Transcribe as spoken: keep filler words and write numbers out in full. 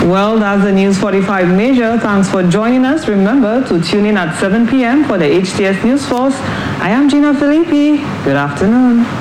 Well, that's the News forty-five Major. Thanks for joining us. Remember to tune in at seven p m for the H T S News Force. I am Gina Filippi. Good afternoon.